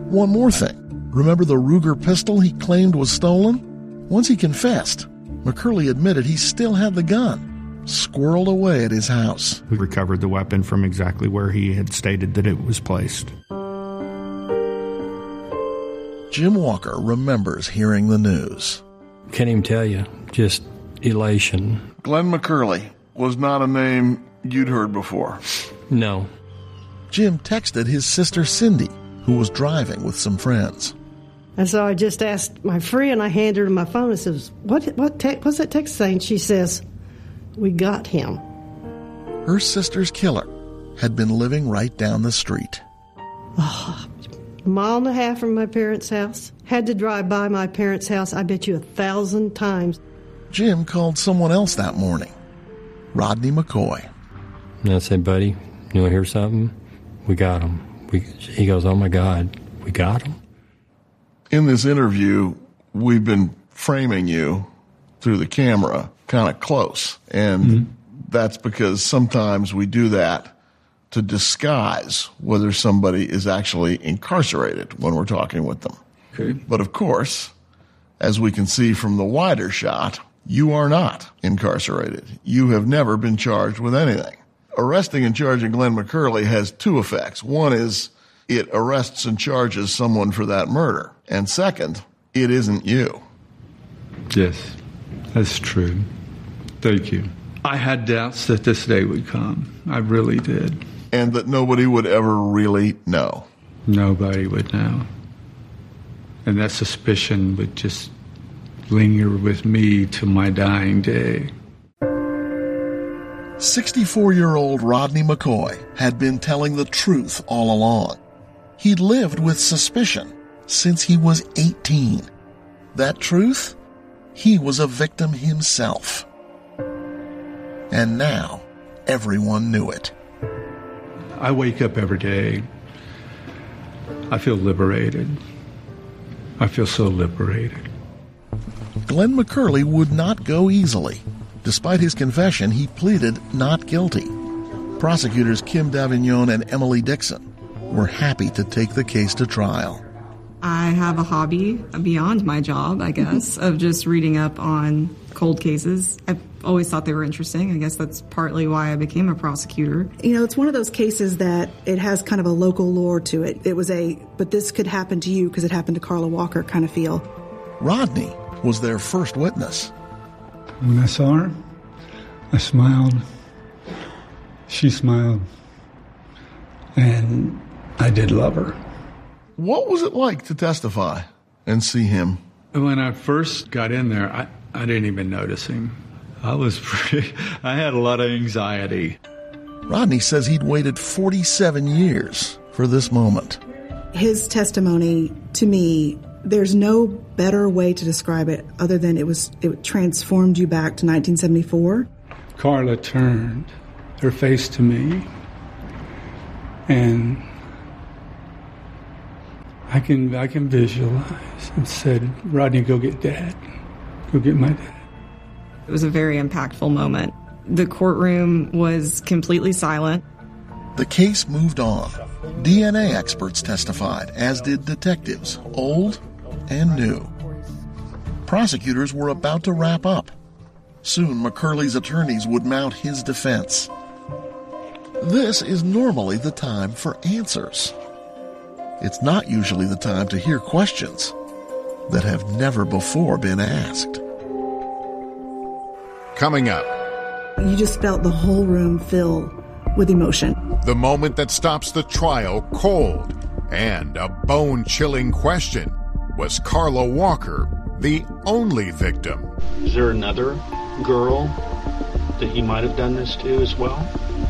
One more thing. Remember the Ruger pistol he claimed was stolen? Once he confessed, McCurley admitted he still had the gun, squirreled away at his house. We recovered the weapon from exactly where he had stated that it was placed. Jim Walker remembers hearing the news. Can't even tell you, just elation. Glenn McCurley was not a name you'd heard before. No. Jim texted his sister Cindy, who was driving with some friends. And so I just asked my friend, I handed her my phone and says, what's that text saying? She says, we got him. Her sister's killer had been living right down the street. A mile and a half from my parents' house. Had to drive by my parents' house, I bet you 1,000 times. Jim called someone else that morning, Rodney McCoy. And I said, buddy, you want to hear something? We got him. He goes, oh my God, we got him? In this interview, we've been framing you through the camera kind of close. And that's because sometimes we do that to disguise whether somebody is actually incarcerated when we're talking with them. Okay. But of course, as we can see from the wider shot, you are not incarcerated. You have never been charged with anything. Arresting and charging Glenn McCurley has two effects. One is it arrests and charges someone for that murder. And second, it isn't you. Yes, that's true. Thank you. I had doubts that this day would come. I really did. And that nobody would ever really know. Nobody would know. And that suspicion would just linger with me to my dying day. 64-year-old Rodney McCoy had been telling the truth all along. He'd lived with suspicion since he was 18. That truth? He was a victim himself. And now, everyone knew it. I wake up every day. I feel liberated. I feel so liberated. Glenn McCurley would not go easily. Despite his confession, he pleaded not guilty. Prosecutors Kim Davignon and Emily Dixon were happy to take the case to trial. I have a hobby beyond my job, I guess, of just reading up on cold cases. I've always thought they were interesting. I guess that's partly why I became a prosecutor. You know, it's one of those cases that it has kind of a local lore to it. It was but this could happen to you because it happened to Carla Walker kind of feel. Rodney was their first witness. When I saw her, I smiled. She smiled. And I did love her. What was it like to testify and see him? When I first got in there, I didn't even notice him. I had a lot of anxiety. Rodney says he'd waited 47 years for this moment. His testimony, to me, there's no better way to describe it other than it transformed you back to 1974. Carla turned her face to me, and I can visualize and said, Rodney, go get Dad. Go get my dad. It was a very impactful moment. The courtroom was completely silent. The case moved on. DNA experts testified, as did detectives, old and new. Prosecutors were about to wrap up. Soon, McCurley's attorneys would mount his defense. This is normally the time for answers. It's not usually the time to hear questions that have never before been asked. Coming up. You just felt the whole room fill with emotion. The moment that stops the trial cold. And a bone-chilling question. Was Carla Walker the only victim? Is there another girl that he might have done this to as well?